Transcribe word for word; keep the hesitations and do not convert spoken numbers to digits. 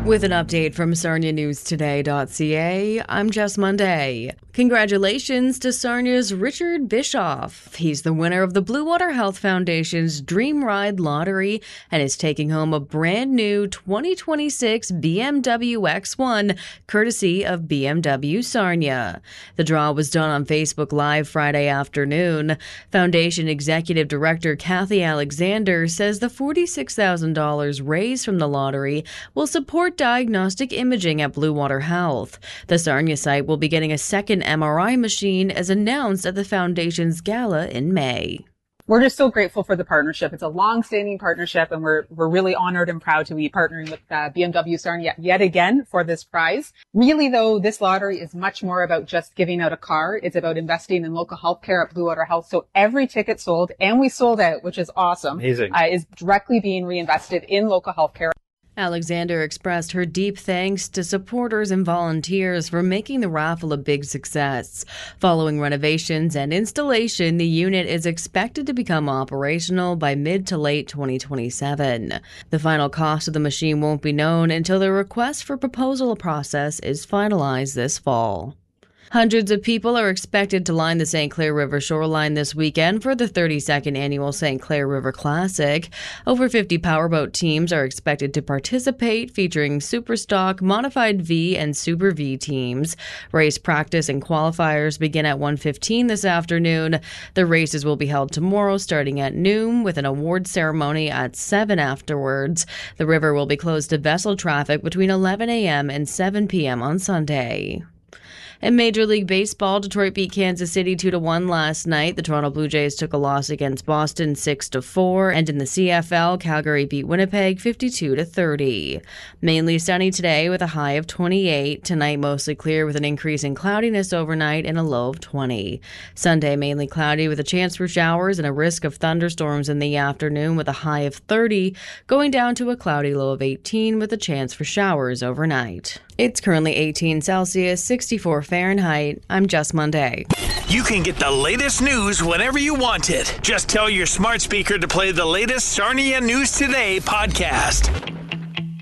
With an update from Sarnia News Today dot C A, I'm Jess Monday. Congratulations to Sarnia's Richard Bischoff. He's the winner of the Blue Water Health Foundation's Dream Ride Lottery and is taking home a brand new twenty twenty-six B M W X one, courtesy of B M W Sarnia. The draw was done on Facebook Live Friday afternoon. Foundation Executive Director Kathy Alexander says the forty-six thousand dollars raised from the lottery will support diagnostic imaging at Blue Water Health. The Sarnia site will be getting a second M R I machine as announced at the Foundation's gala in May. We're just so grateful for the partnership. It's a long-standing partnership, and we're we're really honored and proud to be partnering with uh, B M W Sarnia yet again for this prize. Really, though, this lottery is much more about just giving out a car. It's about investing in local health care at Blue Water Health. So every ticket sold, and we sold out, which is awesome, Amazing. Uh, is directly being reinvested in local health care. Alexander expressed her deep thanks to supporters and volunteers for making the raffle a big success. Following renovations and installation, the unit is expected to become operational by mid to late twenty twenty-seven. The final cost of the machine won't be known until the request for proposal process is finalized this fall. Hundreds of people are expected to line the Saint Clair River shoreline this weekend for the thirty-second annual Saint Clair River Classic. Over fifty powerboat teams are expected to participate, featuring Superstock, Modified V, and Super V teams. Race practice and qualifiers begin at one fifteen this afternoon. The races will be held tomorrow starting at noon, with an award ceremony at seven afterwards. The river will be closed to vessel traffic between eleven a.m. and seven p.m. on Sunday. In Major League Baseball, Detroit beat Kansas City two to one last night. The Toronto Blue Jays took a loss against Boston six to four, and in the C F L, Calgary beat Winnipeg fifty-two to thirty. Mainly sunny today with a high of twenty-eight. Tonight mostly clear with an increase in cloudiness overnight and a low of twenty. Sunday mainly cloudy with a chance for showers and a risk of thunderstorms in the afternoon with a high of thirty, going down to a cloudy low of eighteen with a chance for showers overnight. It's currently eighteen Celsius, sixty-four Fahrenheit. I'm Jess Monday. You can get the latest news whenever you want it. Just tell your smart speaker to play the latest Sarnia News Today podcast.